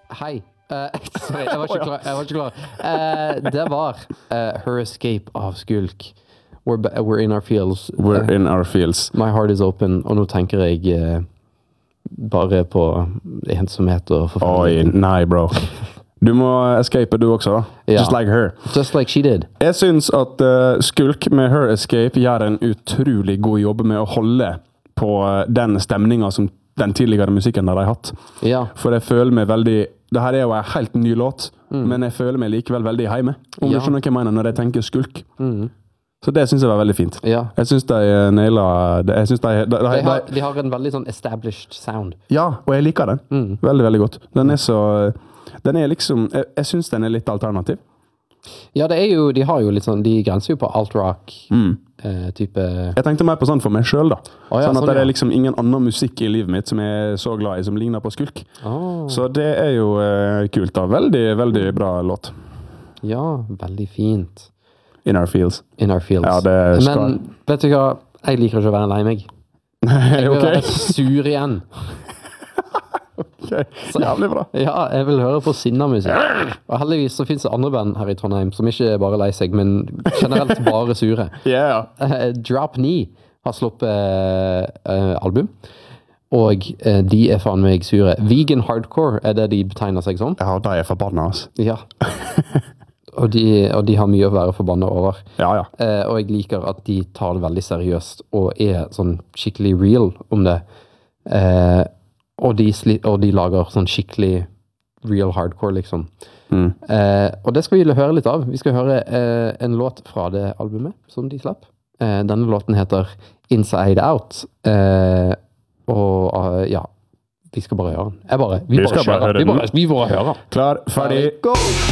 Hei. Sorry, jeg var ikke klar. Det var Her Escape av Skulk. We're in our fields. We're in our fields. My heart is open. Og nå tenker jeg bare på ensomhet og forfølgelse. Oi, nei bro. Du må escape du også da. Ja. Just like her. Just like she did. Jeg synes at Skulk med Her Escape gjør en utrolig god jobb med å holde på den stemningen som den tidligere musikken der de har hatt. Ja. For jeg føler meg veldig... Det her er jo en helt ny låt, men jeg føler meg likevel veldig hjemme. Om du skjønner hva jeg mener når jeg tenker Skulk. Så det synes jeg var veldig fint. Ja. Jeg synes de nailer det. Jeg synes de har en veldig sånn established sound. Ja, og jeg liker den. Veldig, veldig godt. Den er så... Den er liksom... Jeg synes den er litt alternativ. Ja, det er jo... De har jo litt sånn... De grenser jo på alt-rock type... Jeg tenkte mer på sånn for meg selv da. Sånn at det er ja. liksom ingen annen musikk i livet mitt som jeg er så glad i, som ligner på Skulk. Så det er jo kult da. Veldig, veldig bra låt. Ja, veldig fint. In our fields. In our fields. Ja, det skal... Men vet du hva? Jeg liker ikke å være lei meg. Jeg vil være sur igjen. Okay. Jævlig bra. Ja, jeg vil høre på sinna-musikk. Og heldigvis så finnes det andre band her i Trondheim som ikke er bare lei seg, men generelt bare sure. Drop Knee har sluppet album, og de er faen meg sure. Vegan hardcore er det de betegner seg som. Ja, de er forbannet, altså. Ja. Og de har mye å være forbannet over. Ja. Og jeg liker at de tar det veldig seriøst, og er sånn skikkelig real om det. Og de lager sånn skikkelig real hardcore, liksom. Og det skal vi høre litt av. Vi skal høre en låt fra det albumet som de slapp. Denne låten heter Inside Out. Ja, vi skal bare høre den. Vi bare høre den. Klar, ferdig, gå!